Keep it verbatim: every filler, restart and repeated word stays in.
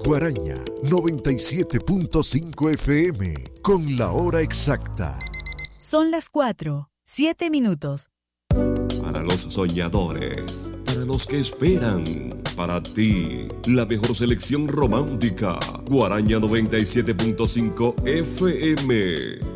Guaraña noventa y siete punto cinco F M con la hora exacta. Son las cuatro, siete minutos. Para los soñadores, para los que esperan, para ti, la mejor selección romántica. Guaraña noventa y siete punto cinco F M.